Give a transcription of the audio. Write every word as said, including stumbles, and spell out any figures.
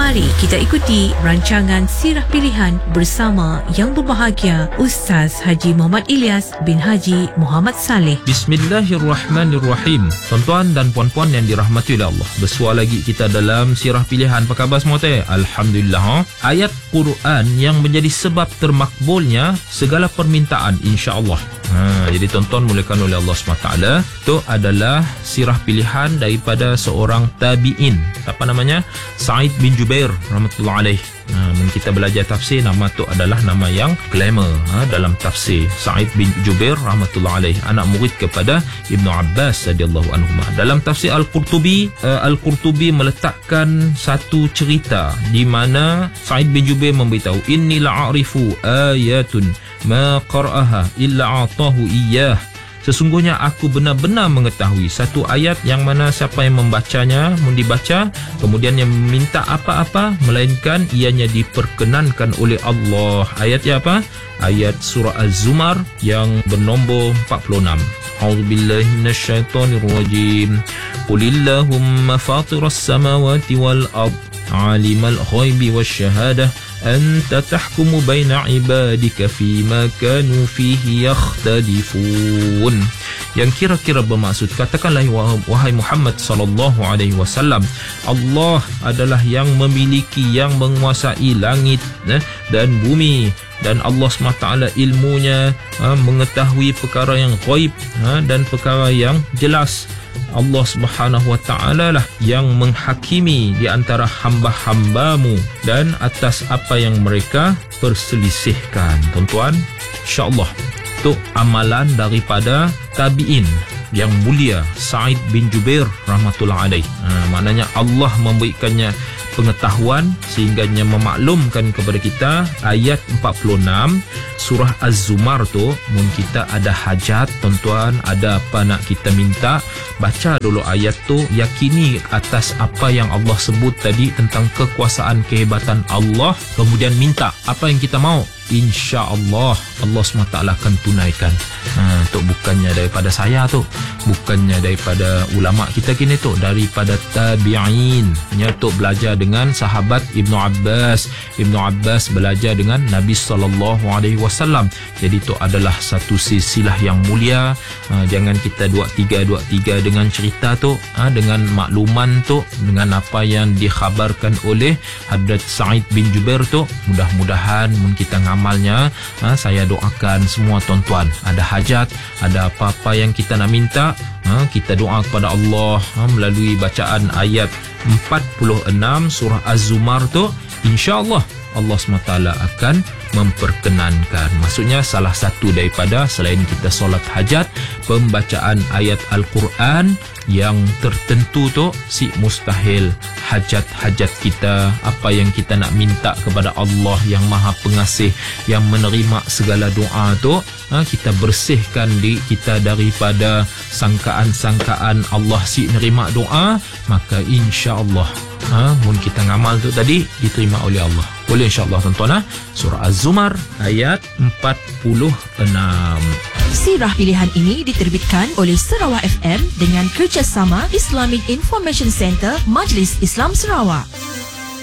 Mari kita ikuti rancangan Sirah Pilihan bersama yang berbahagia Ustaz Haji Muhammad Ilyas bin Haji Muhammad Saleh. Bismillahirrahmanirrahim. Tuan-tuan dan puan-puan yang dirahmati oleh Allah, bersua lagi kita dalam Sirah Pilihan. Apa khabar semua teh? Alhamdulillah. Ha? Ayat Quran yang menjadi sebab termakbulnya segala permintaan, insya-Allah. Ha, jadi tuan-tuan mulakan oleh Allah subhanahu wa taala itu adalah sirah pilihan daripada seorang tabi'in. Apa namanya? Sa'id bin Jubair rahmatullah alaih. Ha, kita belajar tafsir, nama tu adalah nama yang glamour ha, dalam tafsir. Sa'id bin Jubair rahmatullah alaih, anak murid kepada Ibnu Abbas radhiyallahu anhuma. Dalam tafsir Al-Qurtubi, uh, Al-Qurtubi meletakkan satu cerita di mana Sa'id bin Jubair memberitahu, inni la'arifu ayatun ma qara'aha illa atahu iyyah. Sesungguhnya aku benar-benar mengetahui satu ayat yang mana siapa yang membacanya, mun dibaca, kemudian yang meminta apa-apa, melainkan ianya diperkenankan oleh Allah. Ayatnya apa? Ayat surah Az-Zumar yang bernombor empat puluh enam. A'udzubillahi minasyaitonirrajim. Qulillahumma fatiras samawati wal ard, alimal ghaibi wasyahadah, anta tahkumu baina ibadika fima kanu fihi yakhtalifun. Yang kira-kira bermaksud, katakanlah wahai Muhammad sallallahu alaihi wasallam, Allah adalah yang memiliki, yang menguasai langit eh, dan bumi, dan Allah subhanahu wa taala ilmunya ha, mengetahui perkara yang ghaib ha, dan perkara yang jelas. Allah subhanahu wa ta'ala lah yang menghakimi di antara hamba-hambamu dan atas apa yang mereka perselisihkan. Tuan-tuan, insya-Allah itu amalan daripada tabi'in yang mulia Sa'id bin Jubair rahmatullah alaih. Ha, maknanya Allah memberikannya pengetahuan sehingganya memaklumkan kepada kita ayat empat puluh enam surah Az-Zumar tu. Mun kita ada hajat, tuan-tuan, ada apa nak kita minta, baca dulu ayat tu, yakini atas apa yang Allah sebut tadi tentang kekuasaan, kehebatan Allah, kemudian minta apa yang kita mau, insya-Allah Allah subhanahu wa taala akan tunaikan. Ha, tu bukannya daripada saya tu, bukannya daripada ulama kita kini tu, daripada tabi'in. Nya tu belajar dengan sahabat Ibnu Abbas. Ibnu Abbas belajar dengan Nabi sallallahu alaihi wasallam. Jadi itu adalah satu silsilah yang mulia. Ha, jangan kita dua tiga dua tiga dengan cerita tu, ha, dengan makluman tu, dengan apa yang dikhabarkan oleh Hadrat Sa'id bin Jubair tu. Mudah-mudahan mun kita ngamalnya, ha, saya doakan semua tuan-tuan ada hajat, ada apa-apa yang kita nak minta, ha, kita doa kepada Allah ha, melalui bacaan ayat empat puluh enam surah Az-Zumar tu, insya-Allah Allah subhanahu wa taala akan memperkenankan. Maksudnya salah satu daripada, selain kita solat hajat, pembacaan ayat Al-Quran yang tertentu tu si mustahil hajat-hajat kita, apa yang kita nak minta kepada Allah yang Maha Pengasih, yang menerima segala doa tu, ha, kita bersihkan diri kita daripada sangkaan-sangkaan Allah si nerima doa, maka insya-Allah ha, mun kita ngamal tu tadi diterima oleh Allah. Boleh insya-Allah tuan-tuan. Ha? Surah Az-Zumar ayat empat puluh enam. Sirah Pilihan ini diterbitkan oleh Sarawak F M dengan kerjasama Islamic Information Center Majlis Islam Sarawak.